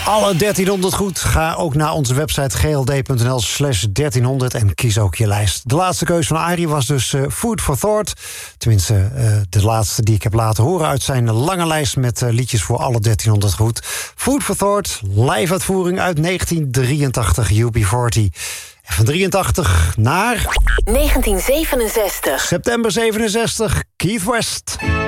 Alle 1300 goed. Ga ook naar onze website gld.nl/1300 en kies ook je lijst. De laatste keuze van Arie was dus Food for Thought. Tenminste, de laatste die ik heb laten horen uit zijn lange lijst met liedjes voor alle 1300 goed. Food for Thought, live uitvoering uit 1983, UB40. En van 83 naar 1967. september 67, Keith West.